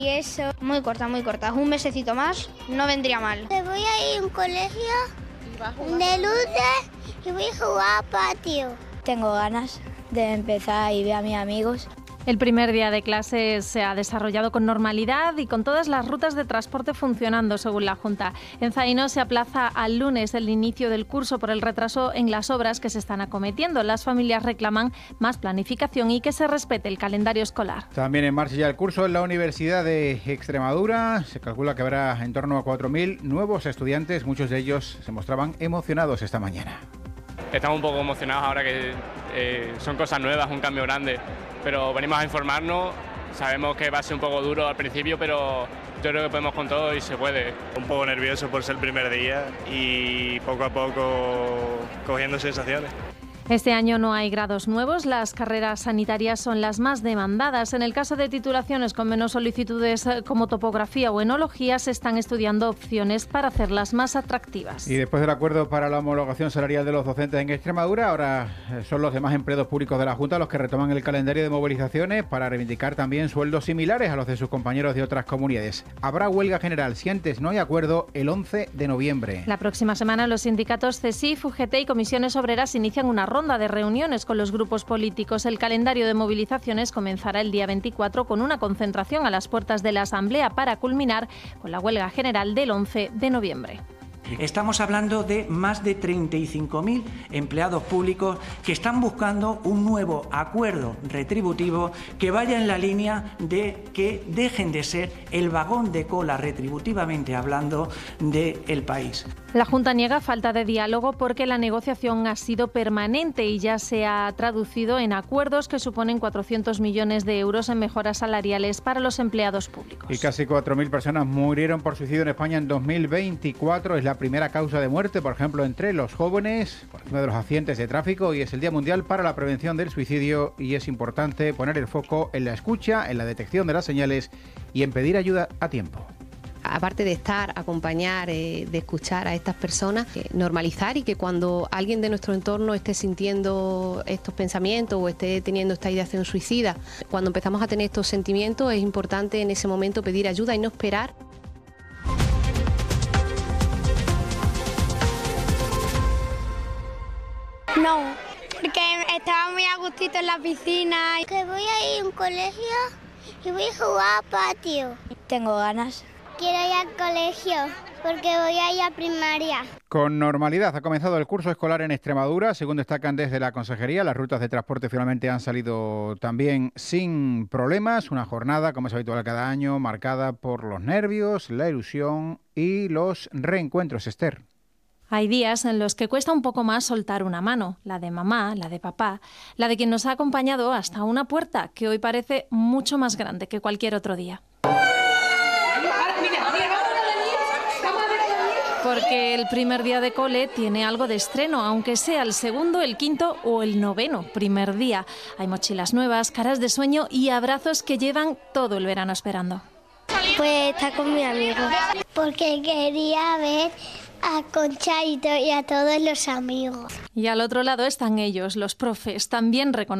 Y eso, muy corta, muy corta. Un mesecito más no vendría mal. Me voy a ir a un colegio de luces y voy a jugar a patio. Tengo ganas de empezar y ver a mis amigos. El primer día de clases se ha desarrollado con normalidad y con todas las rutas de transporte funcionando, según la Junta. En Zaino se aplaza al lunes el inicio del curso por el retraso en las obras que se están acometiendo. Las familias reclaman más planificación y que se respete el calendario escolar. También en marcha ya el curso en la Universidad de Extremadura. Se calcula que habrá en torno a 4.000 nuevos estudiantes. Muchos de ellos se mostraban emocionados esta mañana. Estamos un poco emocionados ahora que son cosas nuevas, un cambio grande, pero venimos a informarnos, sabemos que va a ser un poco duro al principio, pero yo creo que podemos con todo y se puede. Un poco nervioso por ser el primer día y poco a poco cogiendo sensaciones. Este año no hay grados nuevos, las carreras sanitarias son las más demandadas. En el caso de titulaciones con menos solicitudes como topografía o enología, se están estudiando opciones para hacerlas más atractivas. Y después del acuerdo para la homologación salarial de los docentes en Extremadura, ahora son los demás empleados públicos de la Junta los que retoman el calendario de movilizaciones para reivindicar también sueldos similares a los de sus compañeros de otras comunidades. Habrá huelga general, si antes no hay acuerdo, el 11 de noviembre. La próxima semana los sindicatos CESIF, UGT y Comisiones Obreras inician una ronda de reuniones con los grupos políticos. El calendario de movilizaciones comenzará el día 24 con una concentración a las puertas de la Asamblea para culminar con la huelga general del 11 de noviembre. Estamos hablando de más de 35.000 empleados públicos que están buscando un nuevo acuerdo retributivo que vaya en la línea de que dejen de ser el vagón de cola retributivamente hablando del país. La Junta niega falta de diálogo porque la negociación ha sido permanente y ya se ha traducido en acuerdos que suponen 400 millones de euros en mejoras salariales para los empleados públicos. Y casi 4.000 personas murieron por suicidio en España en 2024. Es la primera causa de muerte, por ejemplo, entre los jóvenes, por encima de los accidentes de tráfico, y es el Día Mundial para la Prevención del Suicidio y es importante poner el foco en la escucha, en la detección de las señales y en pedir ayuda a tiempo. Aparte de estar, acompañar, de escuchar a estas personas, normalizar y que cuando alguien de nuestro entorno esté sintiendo estos pensamientos o esté teniendo esta ideación suicida, cuando empezamos a tener estos sentimientos es importante en ese momento pedir ayuda y no esperar. No, porque estaba muy a gustito en la piscina. Que voy a ir a un colegio y voy a jugar a patio. Tengo ganas. Quiero ir al colegio porque voy a ir a primaria. Con normalidad ha comenzado el curso escolar en Extremadura. Según destacan desde la Consejería, las rutas de transporte finalmente han salido también sin problemas. Una jornada, como es habitual cada año, marcada por los nervios, la ilusión y los reencuentros, Esther. Hay días en los que cuesta un poco más soltar una mano, la de mamá, la de papá, la de quien nos ha acompañado hasta una puerta que hoy parece mucho más grande que cualquier otro día. Porque el primer día de cole tiene algo de estreno, aunque sea el segundo, el quinto o el noveno primer día. Hay mochilas nuevas, caras de sueño y abrazos que llevan todo el verano esperando. Pues estar con mi amigo, porque quería ver a Conchaito y a todos los amigos. Y al otro lado están ellos, los profes, también reconocidos.